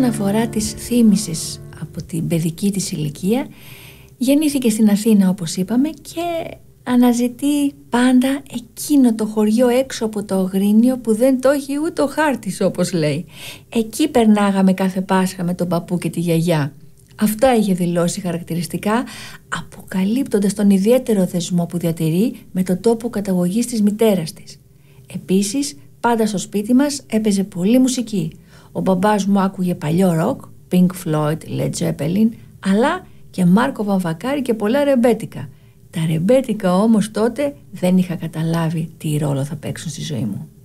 αναφορά της θύμησης από την παιδική της ηλικία, γεννήθηκε στην Αθήνα όπως είπαμε και αναζητεί πάντα εκείνο το χωριό έξω από το Αγρίνιο που δεν το έχει ούτε ο χάρτης, όπως λέει. Εκεί περνάγαμε κάθε Πάσχα με τον παππού και τη γιαγιά. Αυτά είχε δηλώσει χαρακτηριστικά, αποκαλύπτοντας τον ιδιαίτερο δεσμό που διατηρεί με τον τόπο καταγωγής της μητέρας της. Επίσης, πάντα στο σπίτι μας έπαιζε πολλή μουσική. Ο μπαμπάς μου άκουγε παλιό ροκ, Pink Floyd, Led Zeppelin, αλλά και Μάρκο Βαμβακάρη και πολλά ρεμπέτικα. Τα ρεμπέτικα όμως τότε δεν είχα καταλάβει τι ρόλο θα παίξουν στη ζωή μου.